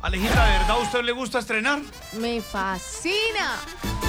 Alejita, ¿de verdad a usted le gusta estrenar? Me fascina.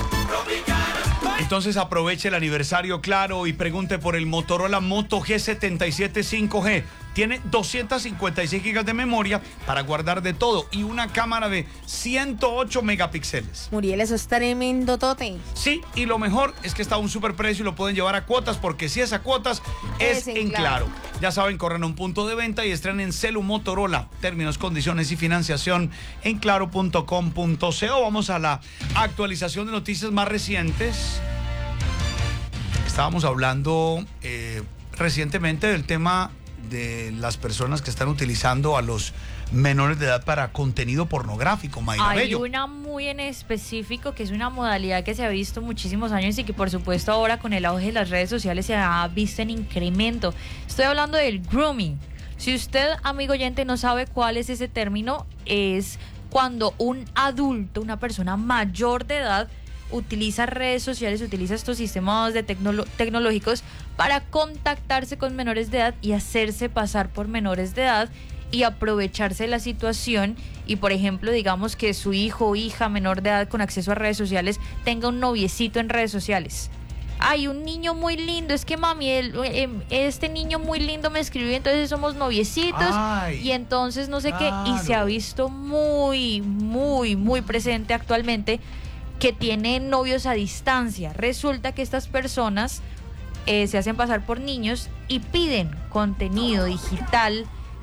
Entonces aproveche el aniversario Claro y pregunte por el Motorola Moto G77 5G. Tiene 256 GB de memoria para guardar de todo y una cámara de 108 megapíxeles. Muriel, eso es tremendo tote. Sí, y lo mejor es que está a un super precio y lo pueden llevar a cuotas, porque si es a cuotas, es en Claro. Ya saben, corren a un punto de venta y estrenen Celu Motorola. Términos, condiciones y financiación en claro.com.co. Vamos a la actualización de noticias más recientes. Estábamos hablando recientemente del tema de las personas que están utilizando a los menores de edad para contenido pornográfico. Mayra Hay Bello. una muy en específico que es una modalidad que se ha visto muchísimos años y que por supuesto ahora con el auge de las redes sociales se ha visto en incremento. Estoy hablando del grooming. Si usted, amigo oyente, no sabe cuál es ese término, es cuando un adulto, una persona mayor de edad, utiliza redes sociales, utiliza estos sistemas tecnológicos para contactarse con menores de edad y hacerse pasar por menores de edad y aprovecharse de la situación y, por ejemplo, digamos que su hijo o hija menor de edad con acceso a redes sociales tenga un noviecito en redes sociales. Ay, un niño muy lindo, es que mami, este niño muy lindo me escribió, entonces somos noviecitos. Ay, y entonces no sé claro. qué, y se ha visto muy presente actualmente que tienen novios a distancia. Resulta que estas personas se hacen pasar por niños y piden contenido digital,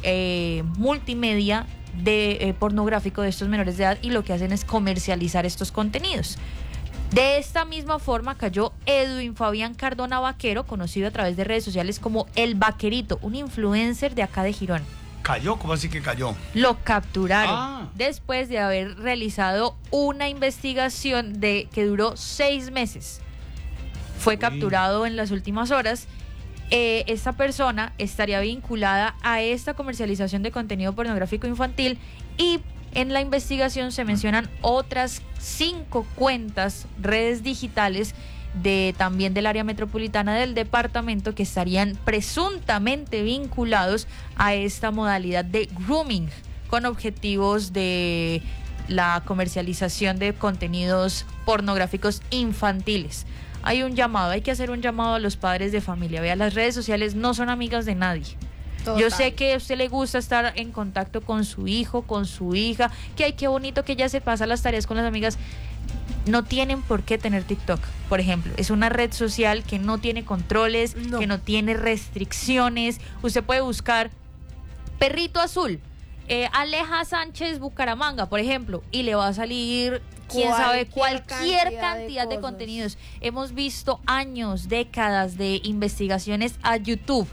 multimedia, pornográfico de estos menores de edad, y lo que hacen es comercializar estos contenidos. De esta misma forma cayó Edwin Fabián Cardona Vaquero, conocido a través de redes sociales como El Vaquerito, un influencer de acá de Girón. ¿Cayó? ¿Cómo así que cayó? Lo capturaron después de haber realizado una investigación que duró 6 meses. Fue capturado en las últimas horas. Esta persona estaría vinculada a esta comercialización de contenido pornográfico infantil, y en la investigación se mencionan otras 5 cuentas, redes digitales también del área metropolitana del departamento, que estarían presuntamente vinculados a esta modalidad de grooming con objetivos de la comercialización de contenidos pornográficos infantiles. Hay que hacer un llamado a los padres de familia. Vea, las redes sociales no son amigas de nadie. Total. Yo sé que a usted le gusta estar en contacto con su hijo, con su hija, que ay, qué bonito que ella se pasa las tareas con las amigas. No tienen por qué tener TikTok, por ejemplo. Es una red social que no tiene controles, que no tiene restricciones. Usted puede buscar perrito azul, Aleja Sánchez Bucaramanga, por ejemplo, y le va a salir cualquier cantidad de contenidos. Hemos visto años, décadas de investigaciones a YouTube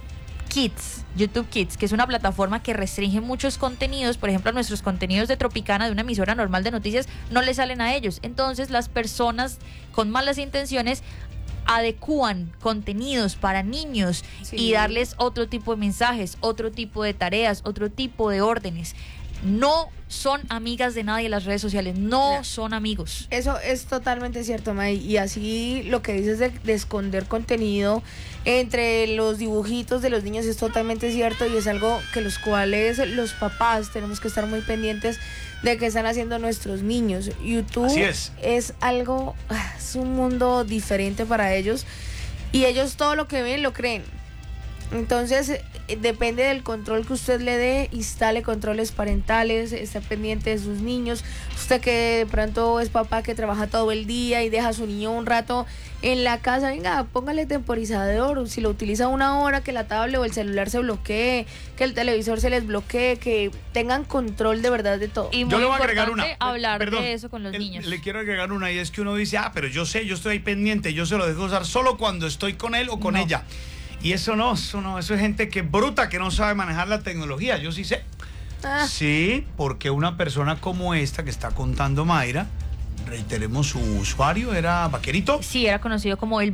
Kids, que es una plataforma que restringe muchos contenidos. Por ejemplo, nuestros contenidos de Tropicana, de una emisora normal de noticias, no le salen a ellos. Entonces las personas con malas intenciones adecúan contenidos para niños y darles otro tipo de mensajes, otro tipo de tareas, otro tipo de órdenes. No son amigas de nadie las redes sociales, no son amigos. Eso es totalmente cierto, May. Y así lo que dices de esconder contenido entre los dibujitos de los niños es totalmente cierto, y es algo que los cuales los papás tenemos que estar muy pendientes de qué están haciendo nuestros niños. YouTube es algo, es un mundo diferente para ellos, y ellos todo lo que ven lo creen. Entonces depende del control que usted le dé. Instale controles parentales, esté pendiente de sus niños. Usted que de pronto es papá que trabaja todo el día y deja a su niño un rato en la casa, venga, póngale temporizador. Si lo utiliza 1 hora, que la tablet o el celular se bloquee, que el televisor se les bloquee, que tengan control de verdad de todo. Y muy importante hablar de eso con los niños. Le quiero agregar una, y es que uno dice, pero yo sé, yo estoy ahí pendiente, yo se lo dejo usar solo cuando estoy con él o con ella. Y eso es gente que bruta, que no sabe manejar la tecnología. Yo sí sé. Sí, porque una persona como esta que está contando Mayra, reiteremos su usuario, ¿era Vaquerito? Sí, era conocido como El